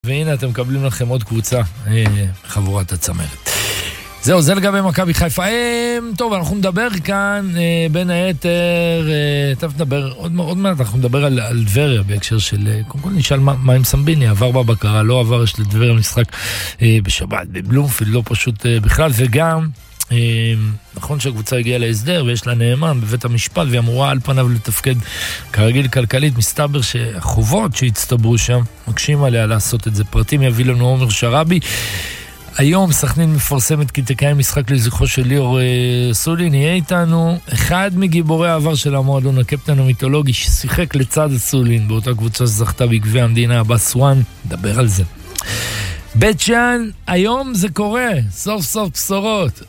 והנה אתם מקבלים לכם עוד קבוצה, חבורת הצמרת. זהו, זה לגבי מכבי חיפה. טוב, אנחנו נדבר כאן בין היתר, טוב נדבר, עוד מעט אנחנו נדבר על דבריה בהקשר של, קודם כל נשאל מה עם סמביני, עבר בבקרה, לא עבר, יש לדבריה משחק בשבת, בבלומפילד, לא פשוט בכלל, וגם נכון שהקבוצה הגיעה להסדר ויש לה נאמן בבית המשפט והיא אמורה על פניו לתפקד כרגיל כלכלית, מסתבר שהחובות שהצטברו שם מקשים עליה לעשות את זה. פרטים יביא לנו עומר שרבי. היום סכנין מפרסמת כי תקיים משחק לזכרו של ליאור סולין, יהיה איתנו אחד מגיבורי העבר של המועדון, הקפטן המיתולוגי ששיחק לצד הסולין באותה קבוצה שזכתה בגביע המדינה, אבאס וואן, נדבר על זה. בית שאן, היום זה קורה, סוף סוף בשורות.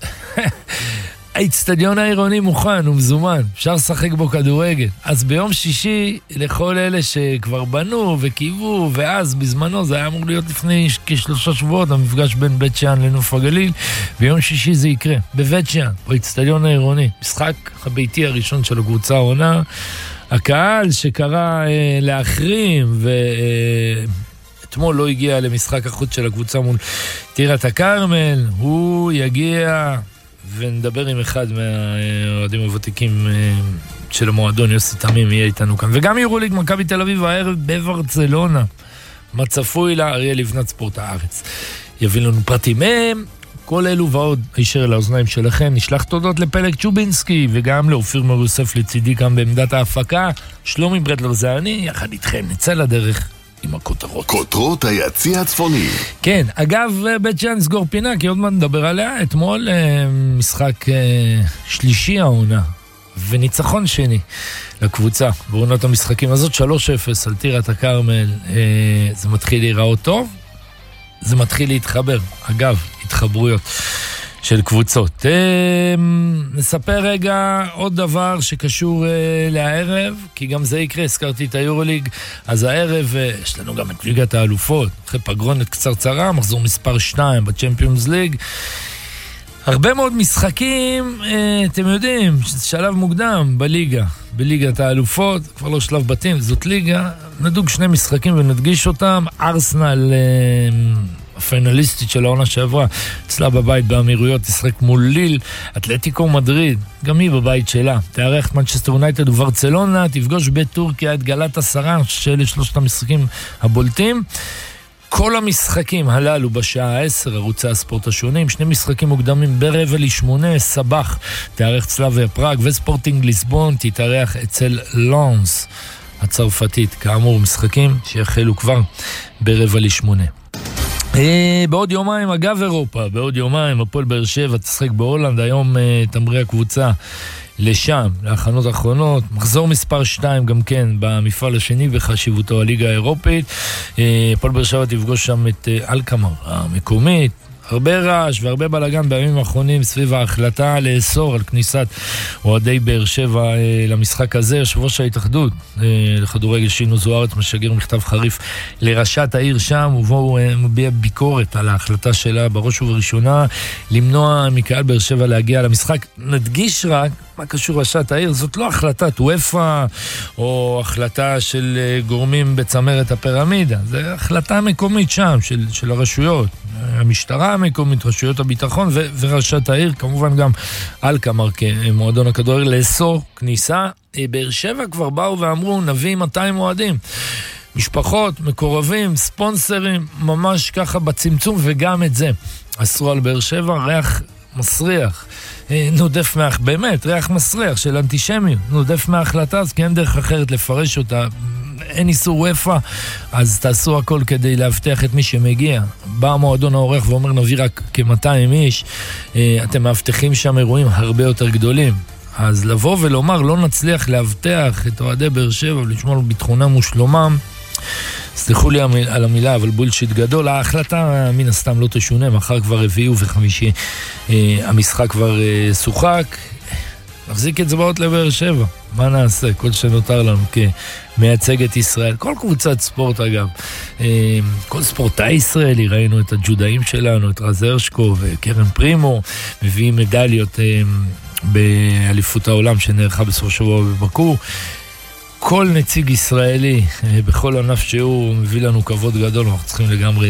האצטדיון העירוני מוכן ומזומן, אפשר לשחק בו כדורגל. אז ביום שישי, לכל אלה שכבר בנו וקיוו, ואז בזמנו זה היה אמור להיות לפני כ3 שבועות, המפגש בין בית שאן לנוף הגליל, ביום שישי זה יקרה, בבית שאן, באצטדיון העירוני. משחק הביתי הראשון של הקבוצה העונה, הקהל שקרא להחרים אתמול לא הגיע למשחק החוץ של הקבוצה מול טירת הכרמל, הוא יגיע ונדבר עם אחד מהאוהדים הוותיקים של המועדון, יוסי תמים, יהיה איתנו כאן. וגם יורוליג מכבי תל אביב הערב בברצלונה, מה צפוי לה, אריאל לבנת ספורט הארץ. יביא לנו פרטים מהם, כל אלו ועוד הישר לאוזניים שלכם. נשלח תודות לפלג צ'ובינסקי וגם לאופיר מור יוסף לצידי כאן בעמדת ההפקה. שלומי ברדלר זה אני, יחד איתכם נצא לדרך עם הכותרות. כותרות היציע הצפוני. כן, אגב, בית שאן נסגור פינה, כי עוד מעט נדבר עליה. אתמול משחק שלישי העונה, וניצחון שני לקבוצה בעונת המשחקים הזאת, 3-0 על טירת הכרמל. זה מתחיל להיראות טוב, זה מתחיל להתחבר. אגב, התחברויות של קבוצות. נספר רגע עוד דבר שקשור לערב, כי גם זה יקרה, הזכרתי את היורוליג, אז הערב יש לנו גם את ליגת האלופות, אחרי פגרונת קצרצרה, מחזור מספר 2 בצ'מפיונס ליג, הרבה מאוד משחקים, אתם יודעים, שלב מוקדם בליגת האלופות, כבר לא שלב בתים, זאת ליגה, נדוג 2 משחקים ונדגיש אותם. ארסנל הפיינליסטית של העונה שעברה, אצלה בבית באמירויות, תשחק מול ליל. אתלטיקו מדריד, גם היא בבית שלה, תארח את מנצ'סטר יונייטד וברצלונה, תפגוש בטורקיה את גלאטסראי, שאלה 3 המשחקים הבולטים. כל המשחקים הללו בשעה 10, ערוצי הספורט השונים, 2 משחקים מוקדמים ב7:45, סבח תארח צלאביה פראג, וספורטינג ליסבון תתארח אצל לונס הצרפתית. כאמור, משחקים שיחלו כבר ב7:45. בעוד יומיים, אגב אירופה, בעוד יומיים הפועל באר שבע תשחק בהולנד, היום תמריא הקבוצה לשם, להכנות האחרונות, מחזור מספר 2 גם כן במפעל השני בחשיבותו הליגה האירופית. הפועל באר שבע תפגוש שם את אלקמר המקומית, הרבה רעש והרבה בלגן בימים האחרונים סביב ההחלטה לאסור על כניסת אוהדי באר שבע למשחק הזה. יושב ראש ההתאחדות לכדורגל שינו זוארץ משגר מכתב חריף לראשת העיר שם, ובו הוא מביע ביקורת על ההחלטה שלה בראש ובראשונה למנוע מקהל באר שבע להגיע למשחק. נדגיש רק מה קשור ראשת העיר, זאת לא החלטת וופא או החלטה של גורמים בצמרת הפירמידה, זה החלטה מקומית שם של הרשויות, המשטרה המקומית, רשויות הביטחון וראשת העיר, כמובן גם אלקמר כמועדון הכדורגל, לאסור כניסה. באר שבע כבר באו ואמרו נביא 200 מועדים, משפחות, מקורבים, ספונסרים, ממש ככה בצמצום, וגם את זה אסרו על באר שבע. ריח מסריח, נודף באמת, ריח מסריח של אנטישמיות, נודף מההחלטה, אז כי אין דרך אחרת לפרש אותה. אין איסור וופא, אז תעשו הכל כדי להבטיח את מי שמגיע. בא המועדון העורך ואומר נביא רק כ200 איש, אתם מבטיחים שם אירועים הרבה יותר גדולים. אז לבוא ולומר לא נצליח להבטיח את אוהדי באר שבע ולשמור על ביטחונם ושלומם, סליחו לי על המילה, אבל בולשיט גדול. ההחלטה מן הסתם לא תשונה, מחר כבר 4 וחמישי המשחק כבר שוחק. נחזיק אצבעות לבאר שבע, מה נעשה? כל שנותר לנו כמייצג את ישראל, כל קבוצת ספורט אגב, כל ספורטאי ישראלי, ראינו את הג'ודאים שלנו, את רז הרשקו וקרן פרימו, מביאים מדליות באליפות העולם שנערכה בסוף שבוע בבקו. כל נציג ישראלי בכל ענף שהוא מביא לנו כבוד גדול, אנחנו צריכים לגמרי